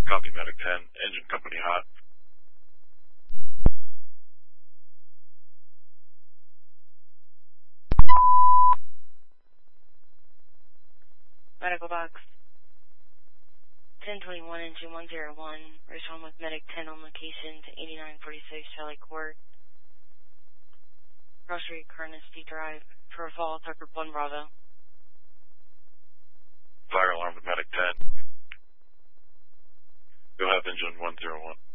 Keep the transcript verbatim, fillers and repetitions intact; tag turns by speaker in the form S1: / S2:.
S1: Copy Medic ten, engine company hot.
S2: Medical box. ten twenty-one, engine one zero one. Respond with Medic ten on location to eighty-nine forty-six Charlie Court. Cross Street, Carnoustie Drive. For a fall, Tucker one Bravo.
S1: Fire alarm with Medic ten. Go ahead, engine one zero one.